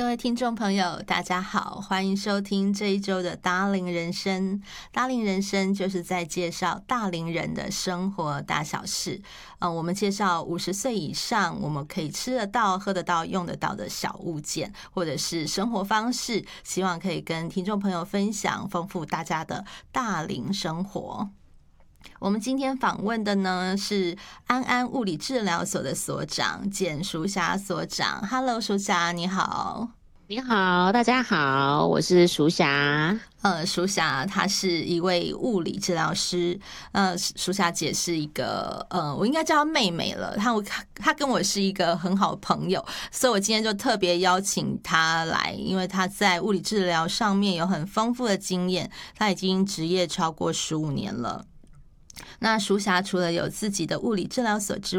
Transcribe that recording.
各位听众朋友大家好，欢迎收听这一周的大龄人生。大龄人生就是在介绍大龄人的生活大小事。我们介绍50岁以上我们可以吃得到喝得到用得到的小物件或者是生活方式，希望可以跟听众朋友分享，丰富大家的大龄生活。我们今天访问的呢是安安物理治疗所的所长简淑霞所长。 Hello 淑霞你好。 你好，大家好，我是淑霞。 淑霞她是一位物理治疗师。淑霞姐是一个我应该叫她妹妹了，她跟我是一个很好的朋友，所以我今天就特别邀请她来，因为她在物理治疗上面有很丰富的经验，她已经职业超过15年了。那淑霞除了有自己的物理治疗所之